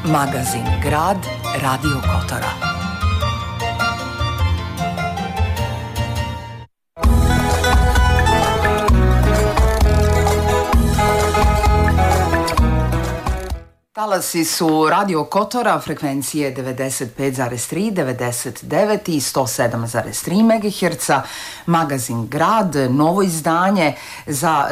Magazin Grad Radio Kotora. Talasi su Radio Kotora, frekvencije 95,3, 99 i 107,3 MHz, Magazin Grad, novo izdanje za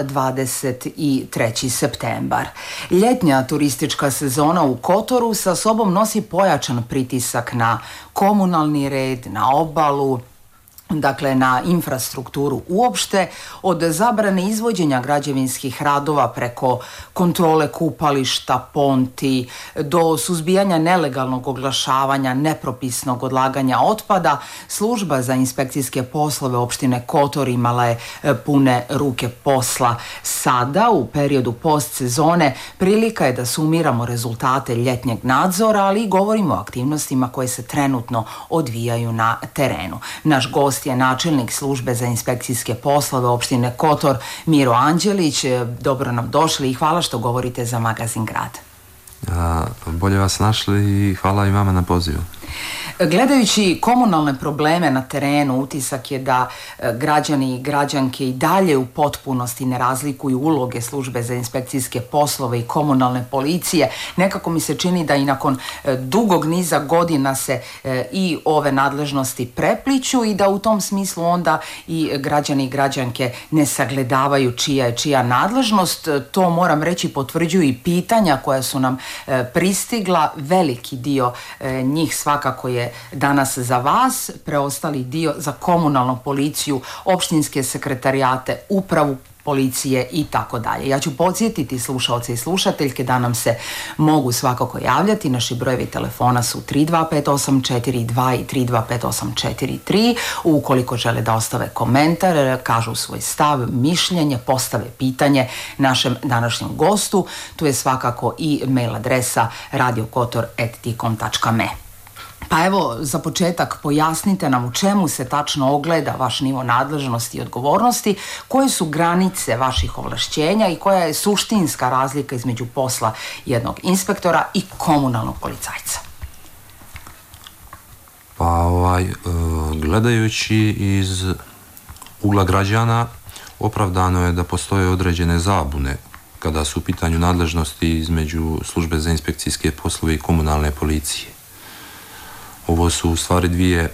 23. septembar. Ljetnja turistička sezona u Kotoru sa sobom nosi pojačan pritisak na komunalni red, na obalu, dakle na infrastrukturu uopšte, od zabrane izvođenja građevinskih radova preko kontrole kupališta, ponti, do suzbijanja nelegalnog oglašavanja, nepropisnog odlaganja otpada. Služba za inspekcijske poslove opštine Kotor imala je pune ruke posla. Sada, u periodu postsezone, prilika je da sumiramo rezultate ljetnjeg nadzora, ali i govorimo o aktivnostima koje se trenutno odvijaju na terenu. Naš gost je načelnik službe za inspekcijske poslove opštine Kotor, Miro Anđelić. Dobro nam došli i hvala što govorite za Magazin Grad. Bolje vas našli i hvala i vama na pozivu. Gledajući komunalne probleme na terenu, utisak je da građani i građanke i dalje u potpunosti ne razlikuju uloge službe za inspekcijske poslove i komunalne policije. Nekako mi se čini da i nakon dugog niza godina se i ove nadležnosti prepliću i da u tom smislu onda i građani i građanke ne sagledavaju čija je čija nadležnost. To, moram reći, potvrđuju i pitanja koja su nam pristigla. Veliki dio njih svakako je danas za vas, preostali dio za komunalnu policiju, opštinske sekretarijate, upravu policije i tako dalje. Ja ću podsjetiti slušaoce i slušateljke da nam se mogu svakako javljati. Naši brojevi telefona su 325842 i 325843. Ukoliko žele da ostave komentar, kažu svoj stav, mišljenje, postave pitanje našem današnjem gostu, tu je svakako i mail adresa radiokotor@tikom.me. Pa evo, za početak pojasnite nam u čemu se tačno ogleda vaš nivo nadležnosti i odgovornosti, koje su granice vaših ovlašćenja i koja je suštinska razlika između posla jednog inspektora i komunalnog policajca. Pa gledajući iz ugla građana, opravdano je da postoje određene zabune kada su u pitanju nadležnosti između službe za inspekcijske poslove i komunalne policije. Ovo su u stvari dvije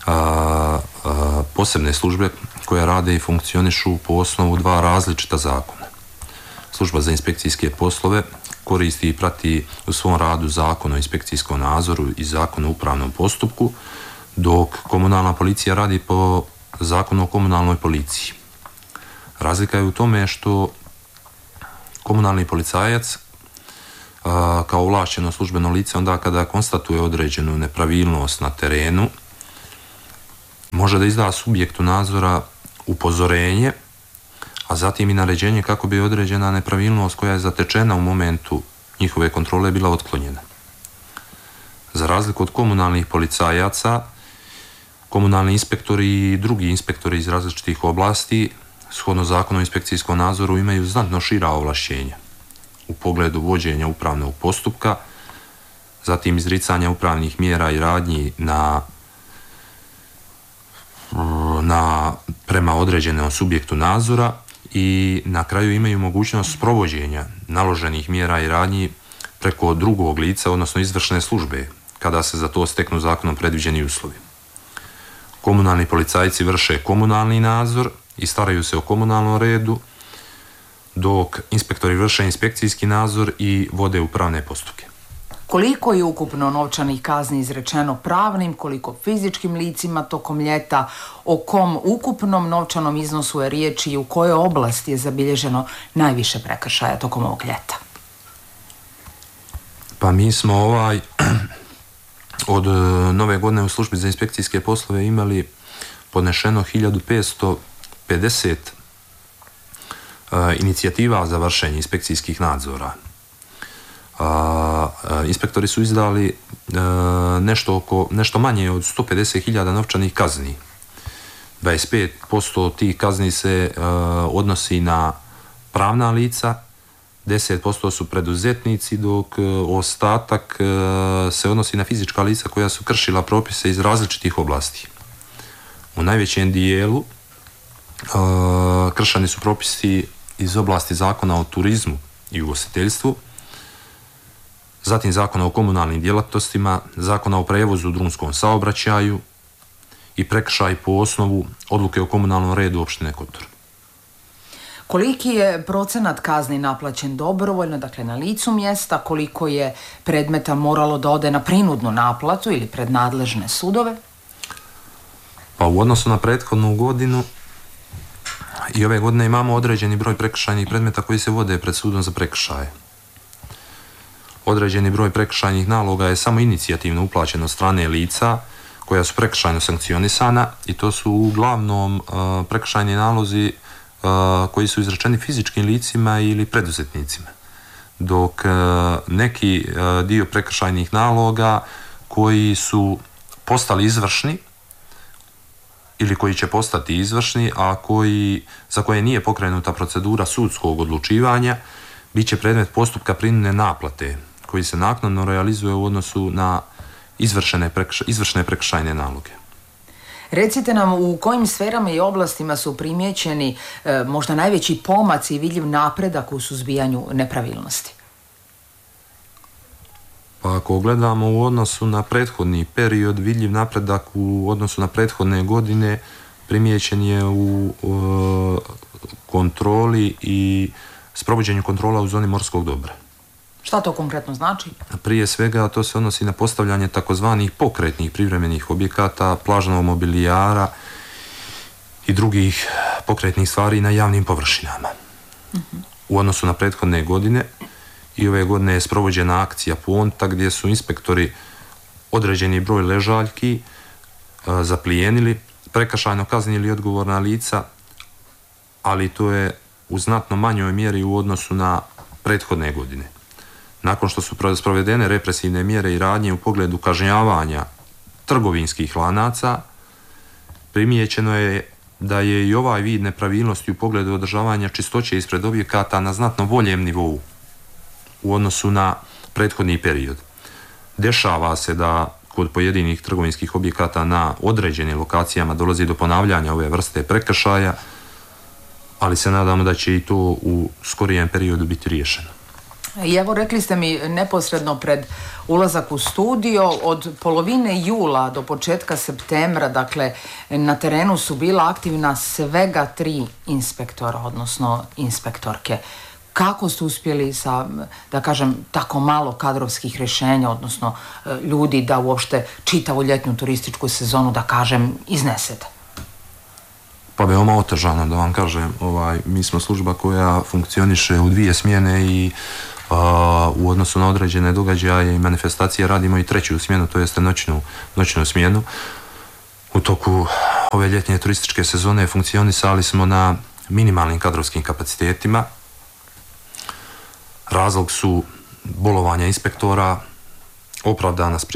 posebne službe koje rade i funkcionišu po osnovu dva različita zakona. Služba za inspekcijske poslove koristi i prati u svom radu Zakon o inspekcijskom nadzoru i Zakon o upravnom postupku, dok komunalna policija radi po Zakonu o komunalnoj policiji. Razlika je u tome što komunalni policajac kao ovlašćeno službeno lice, onda kada konstatuje određenu nepravilnost na terenu, može da izda subjektu nadzora upozorenje, a zatim i naređenje kako bi određena nepravilnost koja je zatečena u momentu njihove kontrole bila otklonjena. Za razliku od komunalnih policajaca, komunalni inspektori i drugi inspektori iz različitih oblasti, shodno Zakonu o inspekcijskom nadzoru, imaju znatno šira ovlašćenja u pogledu vođenja upravnog postupka, zatim izricanja upravnih mjera i radnji prema određenom subjektu nadzora i na kraju imaju mogućnost provođenja naloženih mjera i radnji preko drugog lica, odnosno izvršne službe, kada se za to steknu zakonom predviđeni uslovi. Komunalni policajci vrše komunalni nadzor i staraju se o komunalnom redu, dok inspektori vrše inspekcijski nadzor i vode upravne postupke. Koliko je ukupno novčanih kazni izrečeno pravnim, koliko fizičkim licima tokom ljeta, o kom ukupnom novčanom iznosu je riječ i u kojoj oblasti je zabilježeno najviše prekršaja tokom ovog ljeta? Pa mi smo od nove godine u službi za inspekcijske poslove imali podnešeno 1550 inicijativa za vršenje inspekcijskih nadzora. Inspektori su izdali nešto manje od 150.000 novčanih kazni. 25% tih kazni se odnosi na pravna lica, 10% su preduzetnici, dok ostatak se odnosi na fizička lica koja su kršila propise iz različitih oblasti. U najvećem dijelu kršeni su propisi iz oblasti Zakona o turizmu i ugostiteljstvu, zatim Zakona o komunalnim djelatnostima, Zakona o prevozu u drumskom saobraćaju i prekršaj po osnovu odluke o komunalnom redu opštine Kotor. Koliki je procenat kazni naplaćen dobrovoljno, dakle na licu mjesta, koliko je predmeta moralo da ode na prinudnu naplatu ili pred nadležne sudove? Pa u odnosu na prethodnu godinu i ove godine imamo određeni broj prekršajnih predmeta koji se vode pred sudom za prekršaje. Određeni broj prekršajnih naloga je samo inicijativno uplaćen od strane lica koja su prekršajno sankcionisana i to su uglavnom prekršajni nalozi koji su izrečeni fizičkim licima ili preduzetnicima. Dok neki dio prekršajnih naloga koji su postali izvršni ili koji će postati izvršni, a za koje nije pokrenuta procedura sudskog odlučivanja, bit će predmet postupka prinudne naplate koji se naknadno realizuje u odnosu na izvršene prekršajne naloge. Recite nam u kojim sferama i oblastima su primijećeni možda najveći pomaci i vidljiv napredak u suzbijanju nepravilnosti? Pa ako gledamo u odnosu na prethodni period, vidljiv napredak u odnosu na prethodne godine primijećen je u kontroli i sprovođenju kontrola u zoni morskog dobra. Šta to konkretno znači? Prije svega to se odnosi na postavljanje takozvanih pokretnih privremenih objekata, plažnog mobilijara i drugih pokretnih stvari na javnim površinama. U odnosu na prethodne godine i ove godine je sprovođena akcija Ponta gdje su inspektori određeni broj ležaljki zaplijenili, prekršajno kaznili odgovorna lica, ali to je u znatno manjoj mjeri u odnosu na prethodne godine. Nakon što su sprovedene represivne mjere i radnje u pogledu kažnjavanja trgovinskih lanaca, primijećeno je da je i ovaj vid nepravilnosti u pogledu održavanja čistoće ispred objekata na znatno boljem nivou u odnosu na prethodni period. Dešava se da kod pojedinih trgovinskih objekata na određenim lokacijama dolazi do ponavljanja ove vrste prekršaja, ali se nadamo da će i to u skorijem periodu biti riješeno. I evo, rekli ste mi neposredno pred ulazak u studio, od polovine jula do početka septembra, dakle, na terenu su bila aktivna svega 3 inspektora, odnosno inspektorke. Kako ste uspjeli sa, da kažem, tako malo kadrovskih rješenja, odnosno ljudi da uopšte čitavu ljetnu turističku sezonu, da kažem, iznesete? Pa veoma otežano, da vam kažem. Mi smo služba koja funkcioniše u 2 smjene i u odnosu na određene događaje i manifestacije radimo i 3. smjenu, to jeste noćnu smjenu. U toku ove ljetnje turističke sezone funkcionisali smo na minimalnim kadrovskim kapacitetima. Razlog su bolovanja inspektora, opravdana